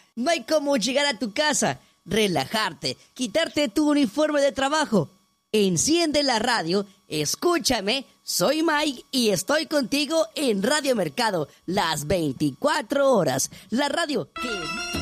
No hay como llegar a tu casa, relajarte, quitarte tu uniforme de trabajo. Enciende la radio, escúchame, soy Mike y estoy contigo en Radio Mercado, las 24 horas. La radio que...